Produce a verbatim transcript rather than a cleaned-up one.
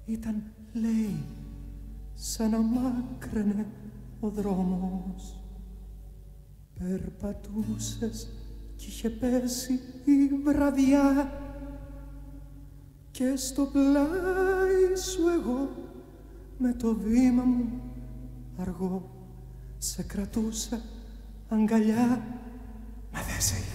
Ήταν, λέει, σαν να μάκραινε ο δρόμος. Περπατούσες κι είχε πέσει η βραδιά και στο πλάι σου εγώ με το βήμα μου αργό σε κρατούσα αγκαλιά, μα δεν σε